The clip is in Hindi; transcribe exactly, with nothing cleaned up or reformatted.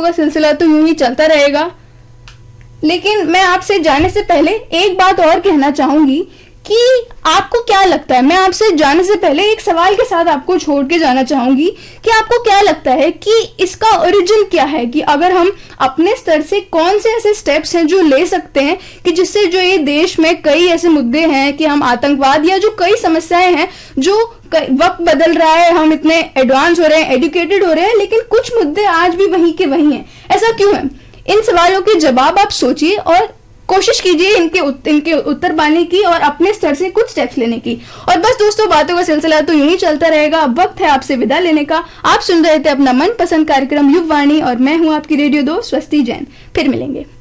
का सिलसिला तो यूं ही चलता रहेगा, लेकिन मैं आपसे जाने से पहले एक बात और कहना चाहूंगी कि आपको क्या लगता है, मैं आपसे जाने से पहले एक सवाल के साथ आपको छोड़ के जाना चाहूंगी कि आपको क्या लगता है कि इसका ओरिजिन क्या है, कि अगर हम अपने स्तर से कौन से ऐसे स्टेप्स हैं जो ले सकते हैं कि जिससे जो ये देश में कई ऐसे मुद्दे हैं कि हम आतंकवाद या जो कई समस्याएं हैं, जो वक्त बदल रहा है, हम इतने एडवांस हो रहे हैं, एजुकेटेड हो रहे हैं, लेकिन कुछ मुद्दे आज भी वहीं के वहीं हैं, ऐसा क्यों है? इन सवालों के जवाब आप सोचिए और कोशिश कीजिए इनके इनके उत्तर पाने की और अपने स्तर से कुछ स्टेप्स लेने की। और बस दोस्तों, बातों का सिलसिला तो यूं ही चलता रहेगा। अब वक्त है आपसे विदा लेने का। आप सुन रहे थे अपना मनपसंद कार्यक्रम युववाणी और मैं हूं आपकी रेडियो दोस्त स्वस्ति जैन। फिर मिलेंगे।